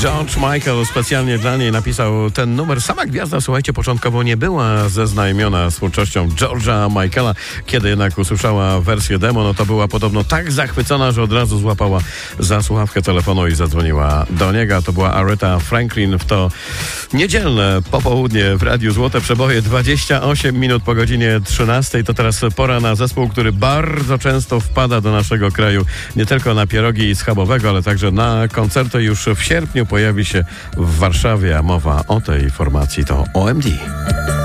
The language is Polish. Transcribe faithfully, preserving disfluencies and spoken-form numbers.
George Michael specjalnie dla niej napisał ten numer. Sama gwiazda, słuchajcie, początkowo nie była zaznajomiona z twórczością George'a Michaela. Kiedy jednak usłyszała wersję demo, no to była podobno tak zachwycona, że od razu złapała za słuchawkę telefonu i zadzwoniła do niego. To była Aretha Franklin w to niedzielne popołudnie w Radiu Złote Przeboje. dwadzieścia osiem minut po godzinie trzynastej. To teraz pora na zespół, który bardzo często wpada do naszego kraju. Nie tylko na pierogi schabowego, ale także na koncerty. Już w sierpniu pojawi się w Warszawie, a mowa o tej formacji to O M D.